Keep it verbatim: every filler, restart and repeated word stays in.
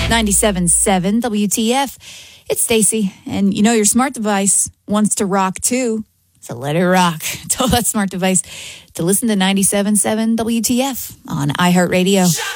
ninety-seven point seven W T F. It's Stacy, and you know your smart device wants to rock too, so let it rock. Tell that smart device to listen to ninety-seven point seven W T F on iHeartRadio.